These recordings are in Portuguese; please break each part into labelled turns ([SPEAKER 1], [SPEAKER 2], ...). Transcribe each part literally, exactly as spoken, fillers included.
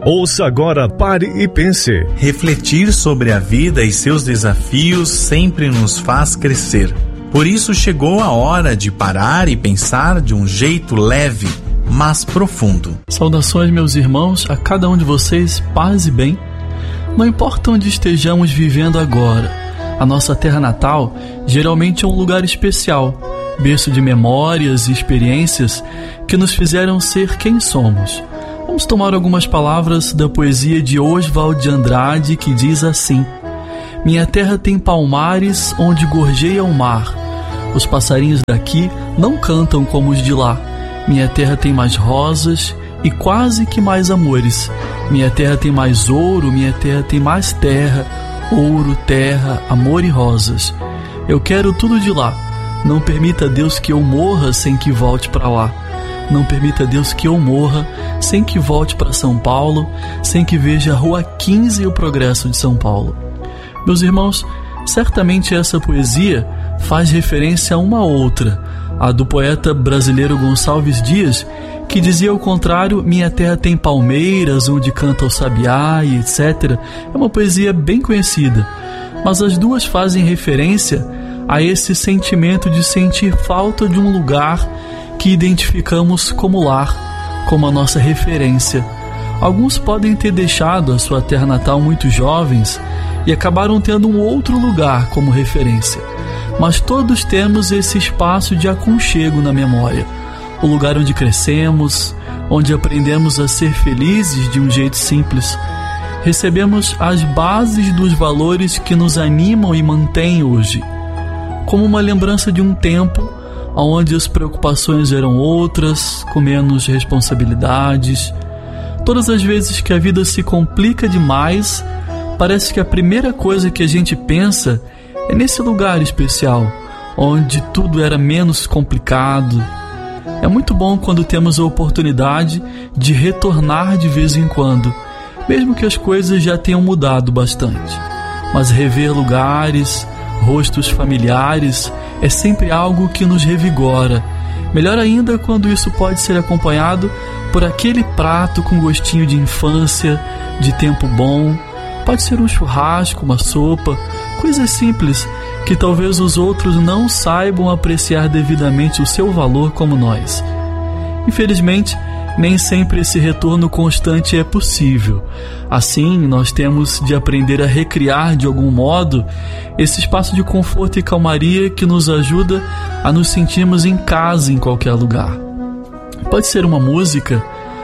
[SPEAKER 1] Ouça agora Pare e Pense.
[SPEAKER 2] Refletir sobre a vida e seus desafios sempre nos faz crescer. Por isso chegou a hora de parar e pensar de um jeito leve, mas profundo.
[SPEAKER 3] Saudações, meus irmãos, a cada um de vocês, paz e bem. Não importa onde estejamos vivendo agora, a nossa terra natal geralmente é um lugar especial, berço de memórias e experiências que nos fizeram ser quem somos. Vamos tomar algumas palavras da poesia de Oswald de Andrade, que diz assim: minha terra tem palmares onde gorjeia o mar. Os passarinhos daqui não cantam como os de lá. Minha terra tem mais rosas e quase que mais amores. Minha terra tem mais ouro, minha terra tem mais terra, ouro, terra, amor e rosas. Eu quero tudo de lá. Não permita, Deus, que eu morra sem que volte para lá. Não permita, Deus, que eu morra sem que volte para São Paulo, sem que veja a Rua quinze e o progresso de São Paulo. Meus irmãos, certamente essa poesia faz referência a uma outra, a do poeta brasileiro Gonçalves Dias, que dizia ao contrário: minha terra tem palmeiras onde canta o sabiá e etcétera. É uma poesia bem conhecida, mas as duas fazem referência a esse sentimento de sentir falta de um lugar que identificamos como lar, como a nossa referência. Alguns podem ter deixado a sua terra natal muito jovens e acabaram tendo um outro lugar como referência, mas todos temos esse espaço de aconchego na memória, o lugar onde crescemos, onde aprendemos a ser felizes de um jeito simples. Recebemos as bases dos valores que nos animam e mantêm hoje, como uma lembrança de um tempo onde as preocupações eram outras, com menos responsabilidades. Todas as vezes que a vida se complica demais, parece que a primeira coisa que a gente pensa é nesse lugar especial, onde tudo era menos complicado. É muito bom quando temos a oportunidade de retornar de vez em quando, mesmo que as coisas já tenham mudado bastante. Mas rever lugares, rostos familiares, é sempre algo que nos revigora. Melhor ainda quando isso pode ser acompanhado por aquele prato com gostinho de infância, de tempo bom. Pode ser um churrasco, uma sopa, coisas simples que talvez os outros não saibam apreciar devidamente o seu valor como nós. Infelizmente, nem sempre esse retorno constante é possível. Assim, nós temos de aprender a recriar de algum modo esse espaço de conforto e calmaria que nos ajuda a nos sentirmos em casa em qualquer lugar. Pode ser uma música,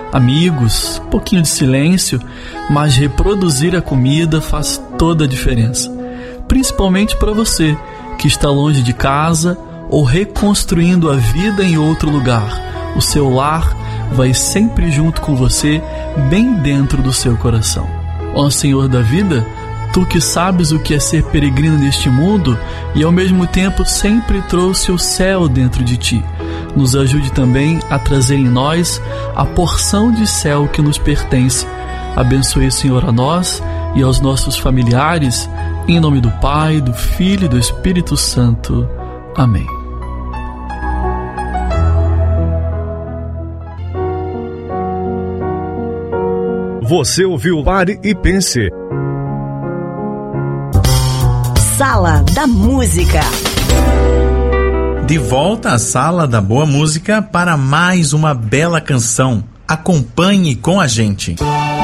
[SPEAKER 3] amigos, um pouquinho de silêncio, mas reproduzir a comida faz toda a diferença. Principalmente para você que está longe de casa ou reconstruindo a vida em outro lugar. O seu lar vai sempre junto com você, bem dentro do seu coração. Ó Senhor da vida, Tu que sabes o que é ser peregrino neste mundo e ao mesmo tempo sempre trouxe o céu dentro de Ti, nos ajude também a trazer em nós a porção de céu que nos pertence. Abençoe, Senhor, a nós e aos nossos familiares, em nome do Pai, do Filho e do Espírito Santo. Amém.
[SPEAKER 1] Você ouviu Pare e Pense.
[SPEAKER 4] Sala da Música.
[SPEAKER 2] De volta à Sala da Boa Música para mais uma bela canção. Acompanhe com a gente.